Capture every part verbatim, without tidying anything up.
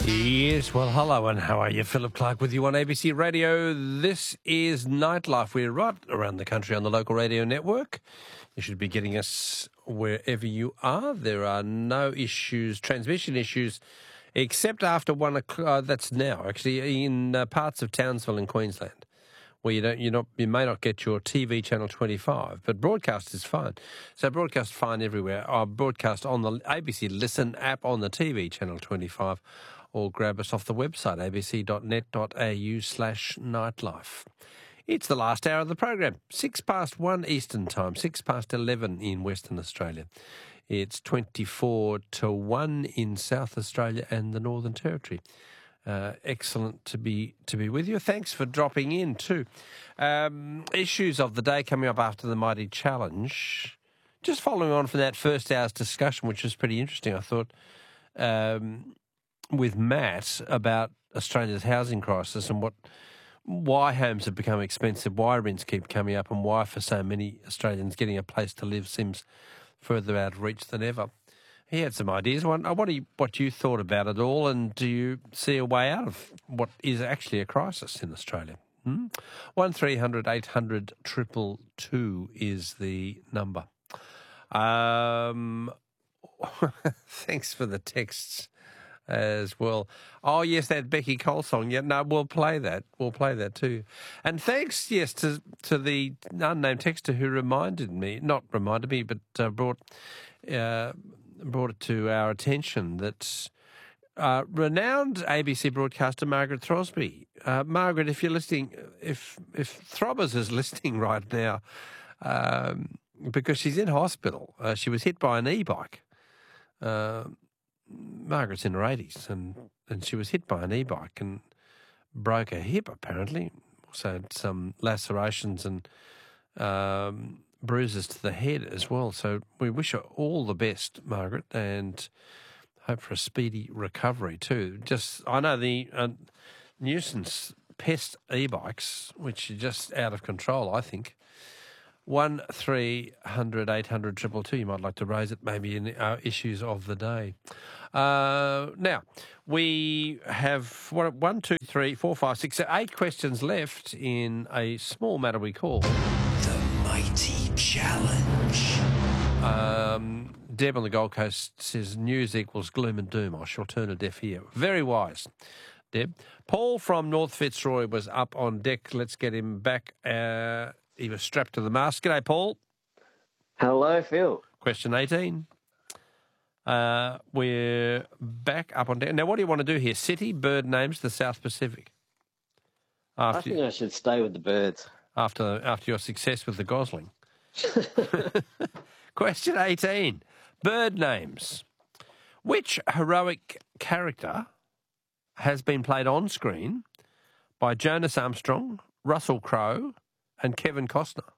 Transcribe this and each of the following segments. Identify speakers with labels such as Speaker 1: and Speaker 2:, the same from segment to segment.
Speaker 1: Yes, well, hello and how are you? Philip Clark with you on A B C Radio. This is Nightlife. We're right around the country on the local radio network. You should be getting us wherever you are. There are no issues, transmission issues, except after one o'clock. Uh, that's now, actually, in uh, parts of Townsville in Queensland, where you don't, you not, you may not get your T V channel twenty-five, but broadcast is fine. So broadcast fine everywhere. Or broadcast on the A B C Listen app on the T V channel twenty-five, or grab us off the website abc.net.au slash nightlife. It's the last hour of the program, six past one Eastern time, six past eleven in Western Australia. It's twenty-four to one in South Australia and the Northern Territory. Uh, excellent to be to be with you. Thanks for dropping in too. Um, issues of the day coming up after the Mighty Challenge. Just following on from that first hour's discussion, which was pretty interesting, I thought, um, with Matt about Australia's housing crisis and what why homes have become expensive, why rents keep coming up, and why for so many Australians getting a place to live seems further out of reach than ever. He had some ideas. I wonder what you, what you thought about it all, and do you see a way out of what is actually a crisis in Australia? Hmm? one three hundred eight hundred two two two is the number. Um, thanks for the texts as well. Oh, yes, that Becky Cole song. Yeah, no, we'll play that. We'll play that too. And thanks, yes, to to the unnamed texter who reminded me, not reminded me, but uh, brought... Uh, brought it to our attention that uh, renowned A B C broadcaster Margaret Throsby. Uh, Margaret, if you're listening, if if Throbbers is listening right now, um, because she's in hospital, uh, she was hit by an e-bike. Uh, Margaret's in her eighties, and, and she was hit by an e-bike and broke her hip, apparently. Also had some lacerations and Um, bruises to the head as well. So we wish her all the best, Margaret, and hope for a speedy recovery too. Just, I know the uh, nuisance pest e-bikes, which are just out of control, I think. one three hundred eight hundred two two two. You might like to raise it maybe in our issues of the day. Uh, now, we have what, one, two, three, four, five, six, eight questions left in a small matter we call
Speaker 2: The Mighty Challenge.
Speaker 1: Um, Deb on the Gold Coast says news equals gloom and doom. I shall turn a deaf ear. Very wise, Deb. Paul from North Fitzroy was up on deck. Let's get him back. Uh, he was strapped to the mast. G'day, Paul.
Speaker 3: Hello, Phil.
Speaker 1: Question eighteen. Uh, we're back up on deck. Now, what do you want to do here? City, bird names, the South Pacific? After
Speaker 3: I think I should stay with the birds.
Speaker 1: After after your success with the Gosling. Question eighteen. Bird names. Which heroic character has been played on screen by Jonas Armstrong, Russell Crowe, and Kevin Costner?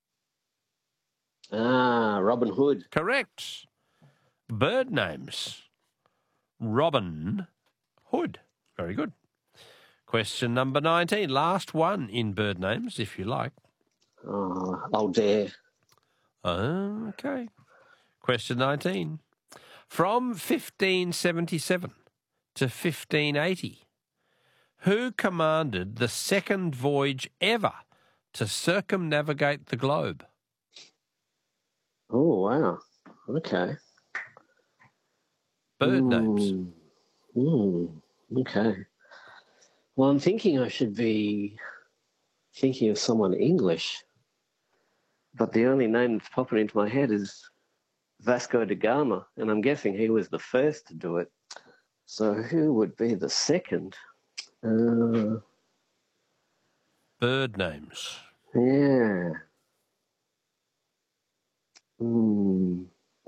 Speaker 3: Ah, Robin Hood.
Speaker 1: Correct. Bird names. Robin Hood. Very good. Question number nineteen. Last one in bird names, if you like.
Speaker 3: Oh, I'll dare.
Speaker 1: Okay. Question nineteen. From fifteen seventy-seven to fifteen eighty, who commanded the second voyage ever to circumnavigate the globe?
Speaker 3: Oh, wow. Okay.
Speaker 1: Bird
Speaker 3: mm.
Speaker 1: names.
Speaker 3: Mm. Okay. Well, I'm thinking I should be thinking of someone English, but the only name that's popping into my head is Vasco da Gama, and I'm guessing he was the first to do it. So who would be the second? Uh,
Speaker 1: Bird names.
Speaker 3: yeah. Hmm.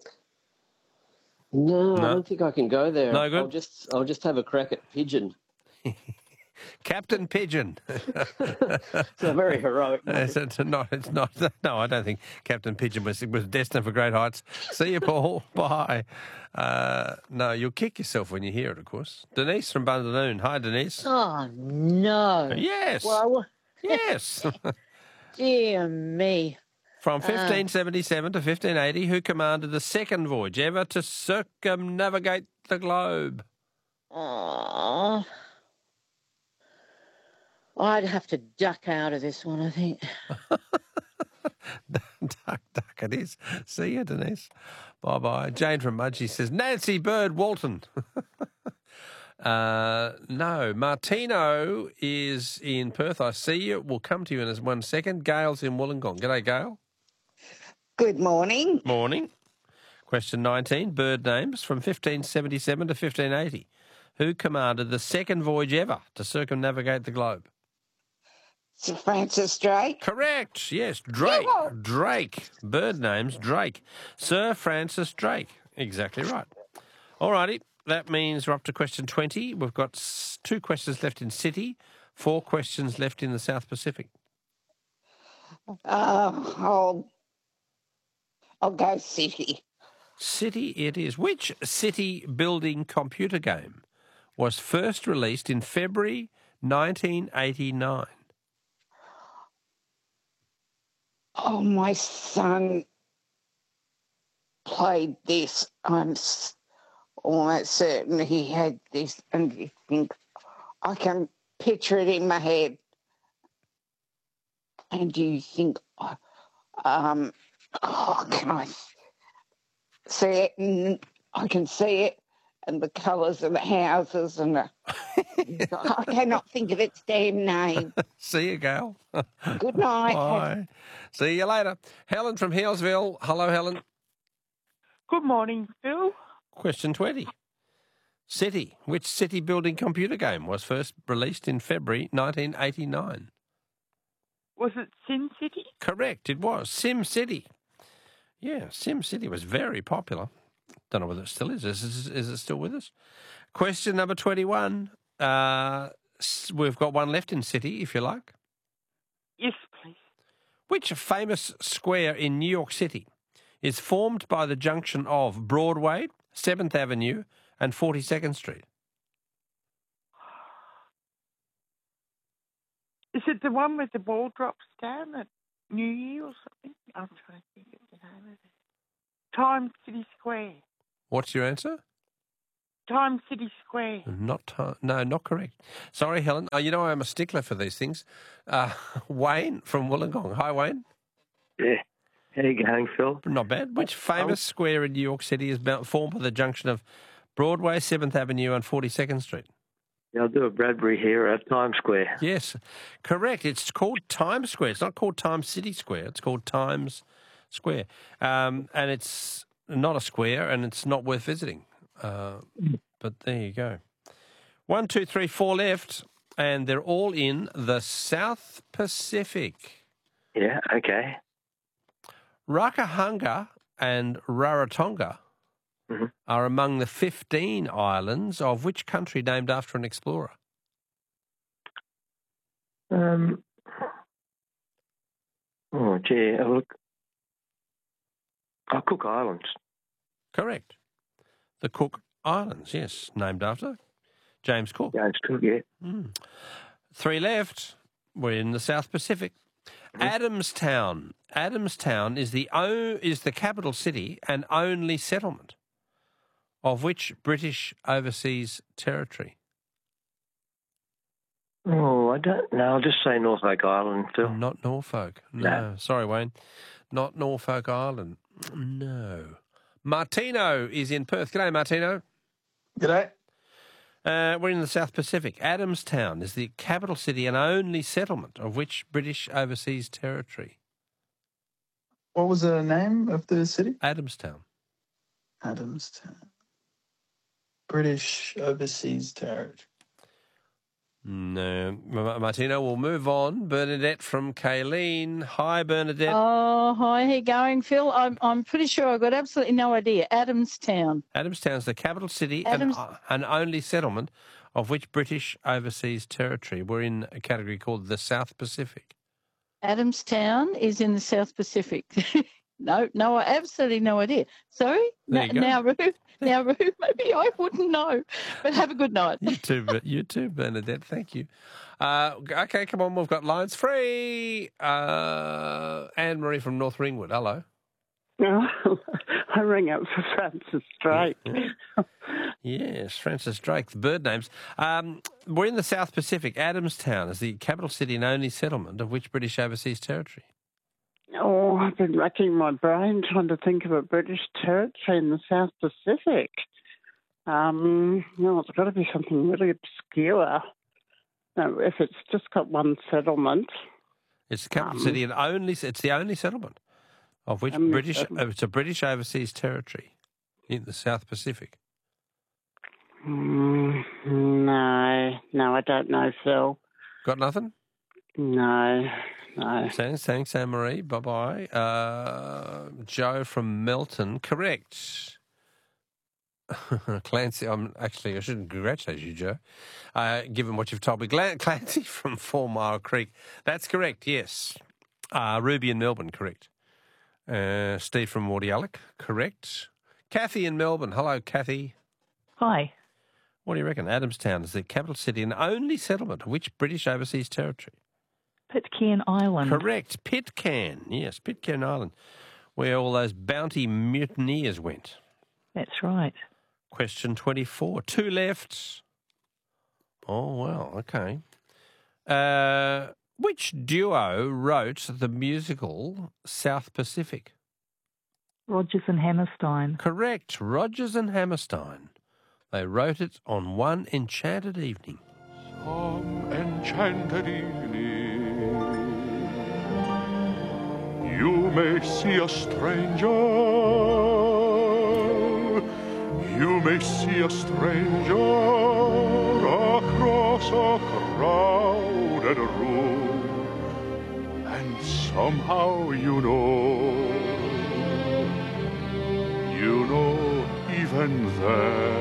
Speaker 3: No,
Speaker 1: No.
Speaker 3: I don't think I can go there.
Speaker 1: No good?
Speaker 3: I'll just I'll just have a crack at Pigeon.
Speaker 1: Captain Pigeon.
Speaker 3: It's a very heroic name.
Speaker 1: It's, it's not. It's not. No, I don't think Captain Pigeon was was destined for great heights. See you, Paul. Bye. Uh, no, you'll kick yourself when you hear it. Of course. Denise from Bundanoon. Hi, Denise.
Speaker 4: Oh, no.
Speaker 1: Yes.
Speaker 4: Well,
Speaker 1: Yes.
Speaker 4: dear me.
Speaker 1: From fifteen seventy-seven to fifteen eighty, who commanded the second voyage ever to circumnavigate the globe?
Speaker 4: Oh, I'd have to duck out of this one, I think.
Speaker 1: duck, duck it is. See you, Denise. Bye-bye. Jane from Mudgee says, Nancy Bird Walton. uh, no, Martino is in Perth. I see you. We'll come to you in one second. Gail's in Wollongong. G'day, Gail.
Speaker 5: Good morning.
Speaker 1: Morning. Question nineteen, bird names from fifteen seventy-seven to fifteen eighty. Who commanded the second voyage ever to circumnavigate the globe?
Speaker 5: Sir Francis Drake.
Speaker 1: Correct. Yes, Drake.
Speaker 5: Yeah.
Speaker 1: Drake. Bird names, Drake. Sir Francis Drake. Exactly right. All righty. That means we're up to question twenty. We've got s- two questions left in City, four questions left in the South Pacific.
Speaker 5: Uh, I'll, I'll go City.
Speaker 1: City it is. Which city-building computer game was first released in February nineteen eighty-nine?
Speaker 5: Oh, my son played this. I'm s- almost certain he had this, and you think I can picture it in my head. And you think, oh, um, oh, can I see it? And I can see it, and the colours of the houses, and the, I cannot think of its damn name.
Speaker 1: See you, Gail.
Speaker 5: Good night.
Speaker 1: Bye. See you later. Helen from Healesville. Hello, Helen.
Speaker 6: Good morning, Phil.
Speaker 1: Question twenty. City. Which city-building computer game was first released in February nineteen eighty-nine?
Speaker 6: Was it Sin City?
Speaker 1: Correct, it was. Sim City. Yeah, Sim City was very popular. Don't know whether it still is. Is, is, is it still with us? Question number twenty-one. Uh, s- we've got one left in City, if you like.
Speaker 6: Yes, please.
Speaker 1: Which famous square in New York City is formed by the junction of Broadway, seventh Avenue and forty-second Street?
Speaker 6: Is it the one where the ball drops down at New Year or something? I'm trying to think of the name of it. Time City Square.
Speaker 1: What's your answer?
Speaker 6: Time City Square.
Speaker 1: Not ti- no, not correct. Sorry, Helen. Oh, you know I'm a stickler for these things. Uh, Wayne from Wollongong. Hi, Wayne.
Speaker 7: Yeah. How you going, Phil?
Speaker 1: Not bad. Which famous square in New York City is about, formed by the junction of Broadway, seventh Avenue and forty-second Street?
Speaker 7: Yeah, I'll do a Bradbury here at Times Square.
Speaker 1: Yes, correct. It's called Times Square. It's not called Times City Square. It's called Times Square. Um, and it's not a square and it's not worth visiting. Uh, but there you go. One, two, three, four left, and they're all in the South Pacific.
Speaker 7: Yeah, okay.
Speaker 1: Rakahanga and Rarotonga
Speaker 7: Mhm.
Speaker 1: are among the fifteen islands of which country named after an explorer?
Speaker 7: Um. Oh, gee, oh, look. Oh, Cook Islands.
Speaker 1: Correct. The Cook Islands, yes, named after James Cook.
Speaker 7: James Cook, yeah.
Speaker 1: Mm. Three left. We're in the South Pacific. Adamstown. Adamstown is the o- is the capital city and only settlement of which British overseas territory?
Speaker 7: Oh, I don't know. I'll just say Norfolk Island, Phil.
Speaker 1: Not Norfolk. No.
Speaker 7: No.
Speaker 1: Sorry, Wayne. Not Norfolk Island. No. Martino is in Perth. G'day, Martino.
Speaker 8: G'day.
Speaker 1: Uh, we're in the South Pacific. Adamstown is the capital city and only settlement of which British overseas territory?
Speaker 8: What was the name of the city?
Speaker 1: Adamstown.
Speaker 8: Adamstown. British Overseas Territory.
Speaker 1: No. Ma- Martino, we'll move on. Bernadette from Kayleen. Hi, Bernadette.
Speaker 4: Oh, hi, how you going, Phil? I'm I'm pretty sure I've got absolutely no idea. Adamstown.
Speaker 1: Adamstown's the capital city and,
Speaker 4: Adams-
Speaker 1: uh, and only settlement of which British overseas territory? We're in a category called the South Pacific.
Speaker 4: Adamstown is in the South Pacific. no, no, I absolutely no idea. Sorry?
Speaker 1: There you go.
Speaker 4: Now, Roo, now, Roo, maybe I wouldn't know. But have a good night.
Speaker 1: You too, Ber- you too, Bernadette. Thank you. Uh, okay, come on. We've got lines free. Uh, Anne-Marie from North Ringwood. Hello.
Speaker 9: Oh,
Speaker 6: I rang up for Francis Drake.
Speaker 1: Yes, Francis Drake, the bird names. Um, we're in the South Pacific. Adamstown is the capital city and only settlement of which British Overseas Territory?
Speaker 6: Oh, I've been racking my brain trying to think of a British territory in the South Pacific. Um, no, it's got to be something really obscure. No, if it's just got one settlement.
Speaker 1: It's the capital
Speaker 6: Um,
Speaker 1: city and only. It's the only settlement of which
Speaker 6: Only
Speaker 1: British.
Speaker 6: settlement.
Speaker 1: uh, It's a British Overseas Territory in the South Pacific.
Speaker 6: Mm, no, no, I don't know, Phil.
Speaker 1: Got nothing?
Speaker 6: No, no.
Speaker 1: Thanks, thanks, Anne Marie. Bye bye. Uh, Joe from Melton, correct. Clancy, I'm actually I shouldn't congratulate you, Joe. Uh, given what you've told me, Gla- Clancy from Four Mile Creek. That's correct. Yes. Uh, Ruby in Melbourne, correct. Uh, Steve from Mordialloc, correct. Kathy in Melbourne. Hello, Kathy.
Speaker 9: Hi.
Speaker 1: What do you reckon? Adamstown is the capital city and only settlement of which British Overseas Territory?
Speaker 9: Pitcairn Island.
Speaker 1: Correct. Pitcairn. Yes, Pitcairn Island, where all those bounty mutineers went.
Speaker 9: That's right.
Speaker 1: Question twenty-four. Two left. Oh, well, okay. Uh, which duo wrote the musical South Pacific?
Speaker 9: Rogers and Hammerstein.
Speaker 1: Correct. Rogers and Hammerstein. They wrote it on one enchanted evening.
Speaker 10: Some enchanted evening, you may see a stranger, you may see a stranger across a crowded room, and somehow you know, you know even then,